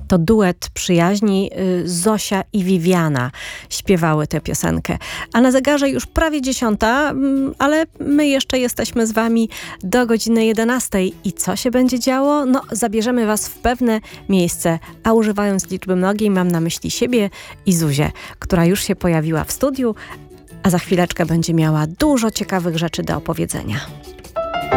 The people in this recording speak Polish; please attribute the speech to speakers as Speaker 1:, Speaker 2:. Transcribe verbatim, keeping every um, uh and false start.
Speaker 1: To duet przyjaźni. Zosia i Viviana śpiewały tę piosenkę. A na zegarze już prawie dziesiąta, ale my jeszcze jesteśmy z wami do godziny jedenastej. I co się będzie działo? No, zabierzemy was w pewne miejsce, a używając liczby mnogiej mam na myśli siebie i Zuzię, która już się pojawiła w studiu, a za chwileczkę będzie miała dużo ciekawych rzeczy do opowiedzenia.